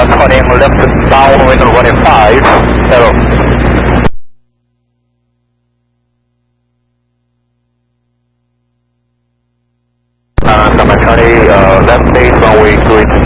turning left downwind runway 5, 0. Number 20, left base runway 28.